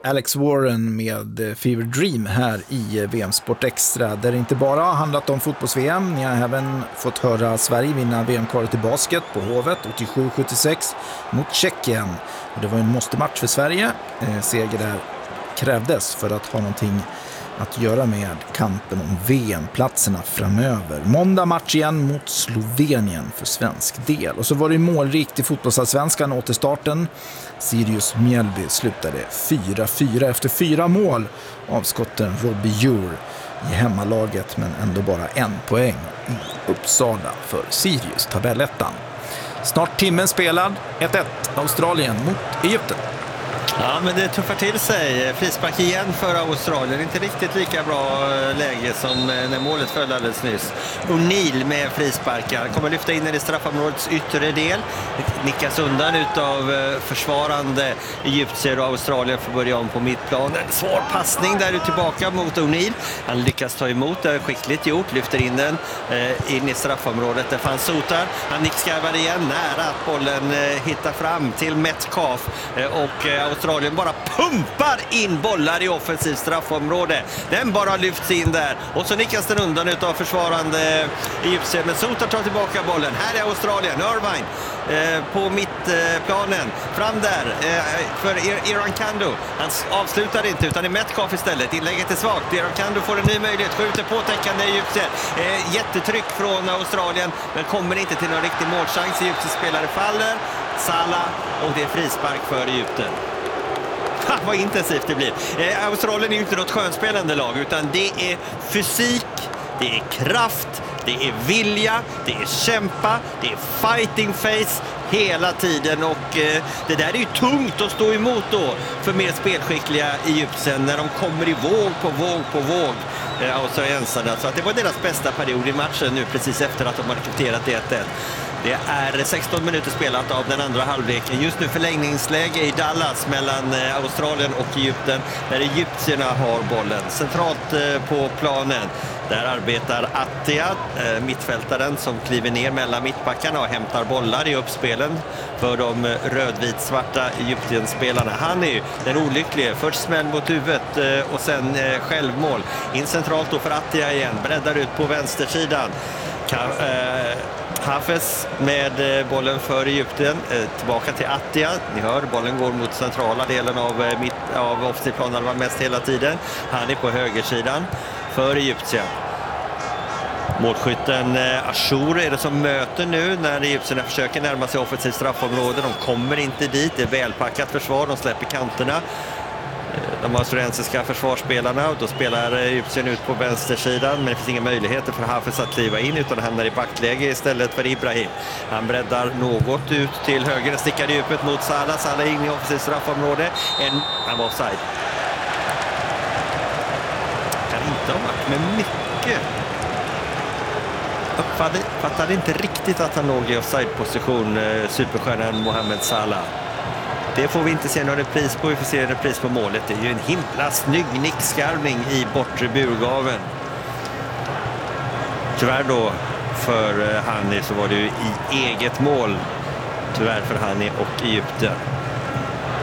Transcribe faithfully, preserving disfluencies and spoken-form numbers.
Alex Warren med Fever Dream här i V M Sport Extra, där det inte bara har handlat om fotbolls-V M. Ni har även fått höra Sverige vinna V M-kvalet i basket på Hovet åttiosju sjuttiosex mot Tjeckien. Och det var en måste-match för Sverige. Eh, seger där krävdes för att ha någonting att göra med kampen om V M-platserna framöver. Måndag match igen mot Slovenien för svensk del. Och så var det målrikt i fotbollsallsvenskan återstarten. Sirius Mjällby slutade fyra fyra efter fyra mål av skotten Robbie Djur i hemmalaget, men ändå bara en poäng i Uppsala för Sirius tabellettan. Snart timmen spelad, ett ett Australien mot Egypten. Ja, men det tuffar till sig. Frispark igen för Australien. Inte riktigt lika bra läge som när målet föll alldeles nyss. O'Neill med frisparkar. Kommer lyfta in i straffområdets yttre del. Nickas undan utav försvarande Egyptier, och Australien får börja om på mittplan. En svår passning där ut tillbaka mot O'Neill. Han lyckas ta emot det, skickligt gjort. Lyfter in den eh, in i straffområdet. Där fanns Sotar. Han nickskarvar igen nära att bollen eh, hittar fram till Metcalf. Eh, och eh, Australien bara pumpar in bollar i offensivt straffområde. Den bara lyfts in där. Och så nickas den undan utav försvarande Egyptier. Men Sotar tar tillbaka bollen. Här är Australien. Irvine eh, på mittplanen. Fram där eh, för Iran Kando. Han avslutar inte, utan det är Metcalf istället. Inlägget är svagt. Iran Kando får en ny möjlighet. Skjuter på täckande Egyptier. Eh, jättetryck från Australien, men kommer inte till någon riktig målchans. Egyptier spelare faller. Salah, och det är frispark för Egypten. Vad intensivt det blir. Eh, Australien är ju inte något skönspelande lag, utan det är fysik, det är kraft, det är vilja, det är kämpa, det är fighting face hela tiden, och eh, det där är ju tungt att stå emot då för mer spelskickliga Egypten när de kommer i våg på våg på våg. Eh, australiensarna, så att det var deras bästa period i matchen nu precis efter att de har kvitterat ett ett. Det är sexton minuter spelat av den andra halvleken. Just nu förlängningsläge i Dallas mellan Australien och Egypten, där egyptierna har bollen centralt på planen. Där arbetar Attia, mittfältaren, som kliver ner mellan mittbackarna och hämtar bollar i uppspelen för de rödvit-svarta Egypten-spelarna. Han är ju den olycklige. Först smäll mot huvudet och sen självmål. In centralt då för Attia igen. Breddar ut på vänstersidan. Kan, eh, Hafez med bollen för Egypten, tillbaka till Attia. Ni hör, bollen går mot centrala delen av, mitt, av offensivplanen var mest hela tiden. Han är på högersidan för Egypten. Målskytten Ashur är det som möter nu när Egyptierna försöker närma sig offensivt straffområde. De kommer inte dit, det är välpackat försvar, de släpper kanterna. De australiensiska försvarsspelarna, och då spelar Egypten ut på vänstersidan, men det finns inga möjligheter för Hafez att kliva in, utan hamnar i backläge istället för Ibrahim. Han breddar något ut till höger, stickar djupet mot Salah. Salah in i offensivt straffområde. En, han var offside. Kan inte ha varit med mycket. Uppfattade, uppfattade inte riktigt att han låg i offside-position, superstjärnan Mohamed Salah. Det får vi inte se någon repris på. Vi får se en repris på målet. Det är ju en himla snygg nickskarvning i bortre burgaven. Tyvärr då för Hani så var det ju i eget mål. Tyvärr för Hani och Egypten.